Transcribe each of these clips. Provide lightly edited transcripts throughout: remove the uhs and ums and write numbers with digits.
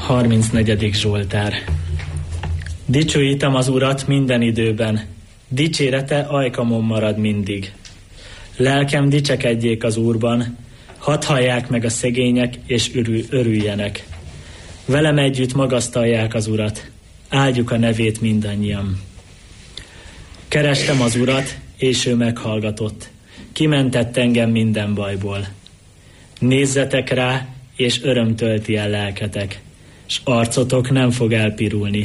34. Zsoltár. Dicsőítem az Urat minden időben, dicsérete ajkamon marad mindig. Lelkem dicsekedjék az Úrban, hadd hallják meg a szegények, és örüljenek. Velem együtt magasztalják az Urat, áldjuk a nevét mindannyian. Kerestem az Urat, és ő meghallgatott, kimentett engem minden bajból. Nézzetek rá, és öröm tölti el lelketek, s arcotok nem fog elpirulni.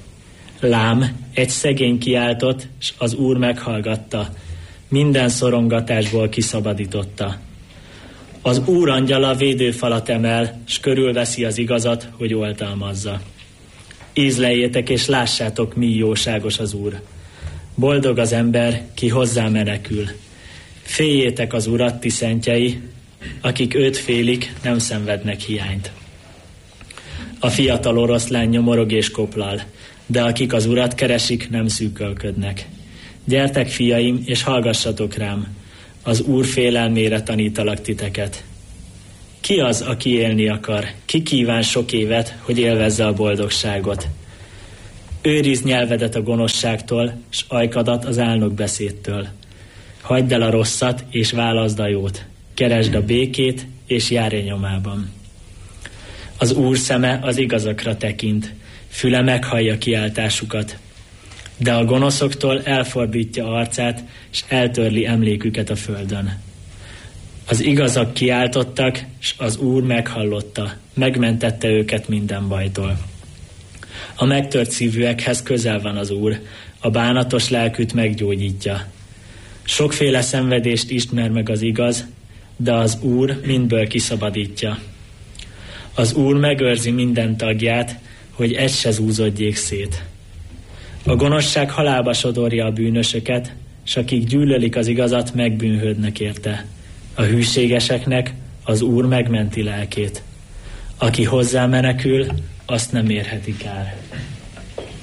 Lám, egy szegény kiáltott, s az Úr meghallgatta, minden szorongatásból kiszabadította. Az Úr angyala védőfalat emel, s körülveszi az igazat, hogy oltalmazza. Ízleljétek és lássátok, mi jóságos az Úr. Boldog az ember, ki hozzá menekül. Féljétek az Urat, ti szentjei, akik őt félik, nem szenvednek hiányt. A fiatal oroszlán nyomorog és koplal, de akik az Urat keresik, nem szűkölködnek. Gyertek, fiaim, és hallgassatok rám, az Úr félelmére tanítalak titeket. Ki az, aki élni akar? Ki kíván sok évet, hogy élvezze a boldogságot? Őrizd nyelvedet a gonoszságtól, s ajkadat az álnokbeszédtől. Hagyd el a rosszat, és válaszd a jót. Keresd a békét, és járj nyomában. Az Úr szeme az igazakra tekint, füle meghallja kiáltásukat. De a gonoszoktól elfordítja arcát, és eltörli emléküket a földön. Az igazak kiáltottak, és az Úr meghallotta, megmentette őket minden bajtól. A megtört szívűekhez közel van az Úr, a bánatos lelkűt meggyógyítja. Sokféle szenvedést ismer meg az igaz, de az Úr mindből kiszabadítja. Az Úr megőrzi minden tagját, hogy egy se zúzódjék szét. A gonoszság halálba sodorja a bűnösöket, s akik gyűlölik az igazat, megbűnhődnek érte. A hűségeseknek az Úr megmenti lelkét. Aki hozzá menekül, azt nem érheti kár.